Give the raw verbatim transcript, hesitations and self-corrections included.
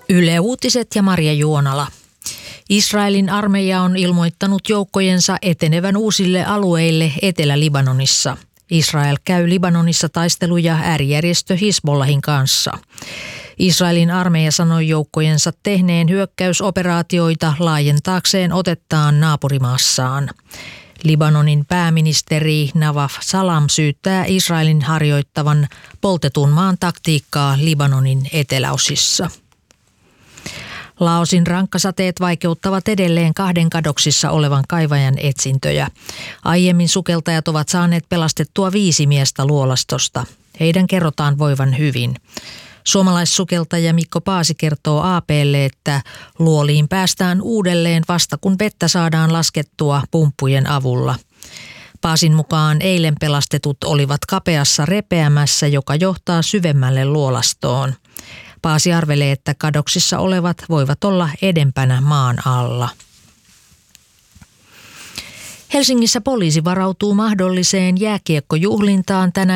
Yle Uutiset ja Marja Juonala. Israelin armeija on ilmoittanut joukkojensa etenevän uusille alueille Etelä-Libanonissa. Israel käy Libanonissa taisteluja äärijärjestö Hizbollahin kanssa. Israelin armeija sanoi joukkojensa tehneen hyökkäysoperaatioita laajentaakseen otettaan naapurimaassaan. Libanonin pääministeri Nawaf Salam syyttää Israelin harjoittavan poltetun maan taktiikkaa Libanonin eteläosissa. Laosin rankkasateet vaikeuttavat edelleen kahden kadoksissa olevan kaivajan etsintöjä. Aiemmin sukeltajat ovat saaneet pelastettua viisi miestä luolastosta. Heidän kerrotaan voivan hyvin. Suomalaissukeltaja Mikko Paasi kertoo A P:lle, että luoliin päästään uudelleen vasta kun vettä saadaan laskettua pumppujen avulla. Paasin mukaan eilen pelastetut olivat kapeassa repeämässä, joka johtaa syvemmälle luolastoon. Paasi arvelee, että kadoksissa olevat voivat olla edempänä maan alla. Helsingissä poliisi varautuu mahdolliseen jääkiekkojuhlintaan tänä